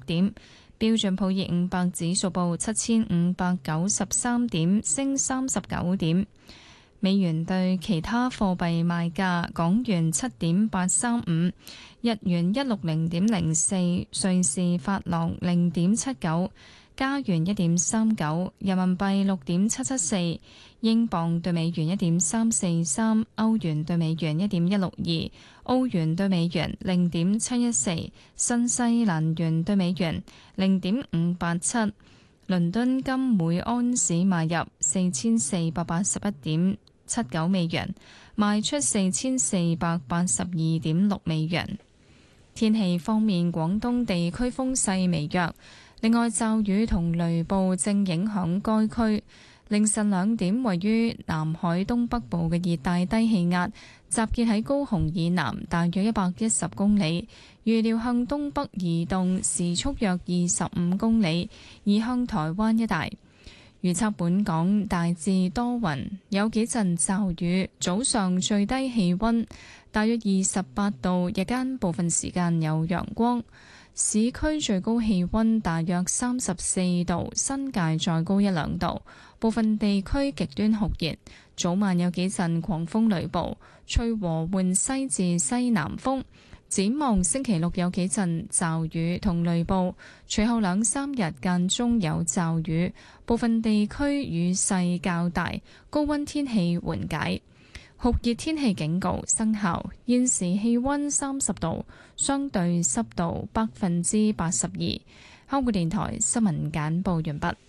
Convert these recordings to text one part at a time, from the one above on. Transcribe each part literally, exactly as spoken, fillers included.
點。標準普爾五百指數報七千五百九十三點，升三十九點。美元對其他貨幣賣價：港元七點八三五，日元一六零點零四，瑞士法郎零點七九，加元一點三九，人民幣六點七七四，英鎊對美元一點三四三，歐元對美元一點一六二，澳元對美元零點七一四，新西蘭元對美元零點五八七。倫敦金每安士買入四千四百八十一點七九美元，賣出四千四百八十二點六美元。天氣方面，廣東地區風勢微弱，另外驟雨同雷暴正影響該區。凌晨兩點，位於南海東北部嘅熱帶低氣壓集結喺高雄以南大約一百一十公里，預料向東北移動，時速約二十五公里，移向台灣一帶。預測本港大致多雲，有幾陣驟雨，早上最低氣溫大約二十八度，日間部分時間有陽光。市區最高氣溫大約三十四度，新界再高一兩度，部分地區極端酷熱，早晚有幾陣狂風雷暴，吹和緩西至西南風。展望星期六有幾陣驟雨同雷暴，隨後兩三日間中有驟雨，部分地區雨勢較大，高溫天氣緩解。酷熱天氣警告生效，現時氣溫三十度，相對濕度百分之八十二。香港電台新聞簡報完畢。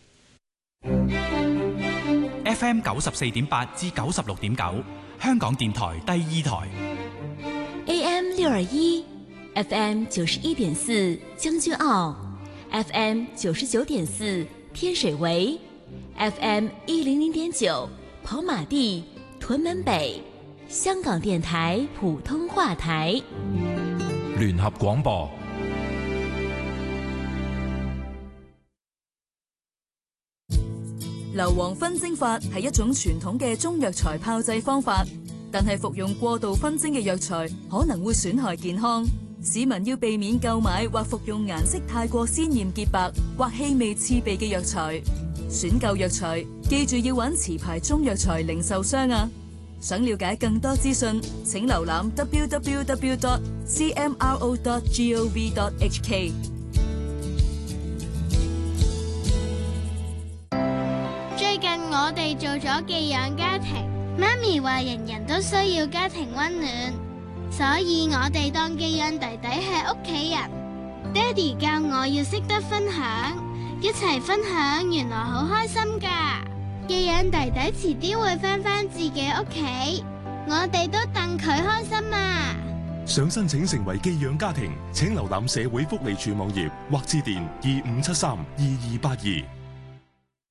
F M 九十四點八至九十六點九，香港電台第二台。 A M 六二一 ，F M 九十一點四將軍澳 ，F M 九十九點四天水圍 ，F M 一零零點九跑馬地。屯門北，香港電台普通話台， 聯合廣播。 硫磺熏蒸法係一種傳統嘅中藥材炮製方法，但係服用過度熏蒸嘅藥材可能會損害健康。市民要避免購買或服用顏色太過鮮豔潔白或氣味刺鼻嘅藥材。選購藥材，記住要揾持牌中藥材零售商啊！想了解更多資訊，請瀏覽 w w w dot c m r o dot gov dot h k。 最近我哋做咗寄養家庭，媽咪話人人都需要家庭溫暖，所以我哋當寄養弟弟係屋企人。爹哋教我要識得分享。一齊分享，原來好開心㗎！寄養弟弟遲啲會返返自己屋企，我哋都戥佢開心啊！ 想申請成為寄養家庭，請瀏覽社會福利署網頁或致電二五七三二二八二。